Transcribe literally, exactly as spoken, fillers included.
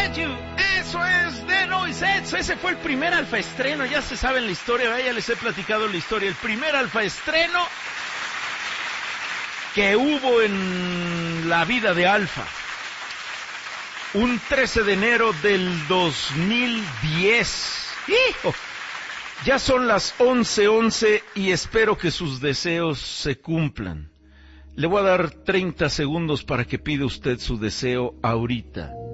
You. Eso es de Noisetsu. Ese fue el primer alfa estreno. Ya se saben la historia, ¿verdad? Ya les he platicado la historia. El primer alfa estreno que hubo en la vida de Alfa. Un trece de enero del dos mil diez. ¡Hijo! Ya son las once once y espero que sus deseos se cumplan. Le voy a dar treinta segundos para que pida usted su deseo ahorita.